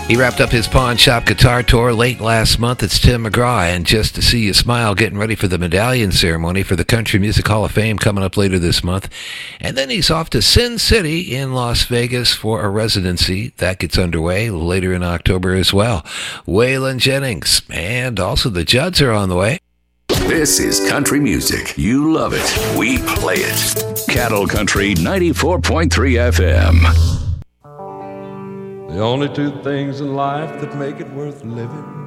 He wrapped up his Pawn Shop Guitar Tour late last month. It's Tim McGraw, and Just to See You Smile, getting ready for the medallion ceremony for the Country Music Hall of Fame coming up later this month. And then he's off to Sin City in Las Vegas for a residency. That gets underway later in October as well. Waylon Jennings, and also the Judds are on the way. This is country music. You love it. We play it. Cattle Country 94.3 FM. The only two things in life that make it worth living